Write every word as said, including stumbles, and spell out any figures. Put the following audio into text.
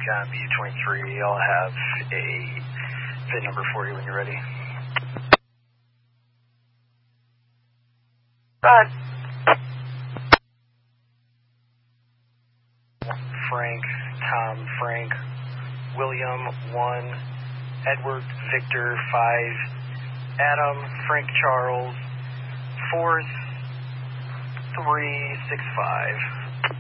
on B twenty-three. I'll have a V I N number for you when you're ready. Good. Frank, Tom, Frank, William, one, Edward, Victor, five, Adam, Frank, Charles, fourth, three, six, five.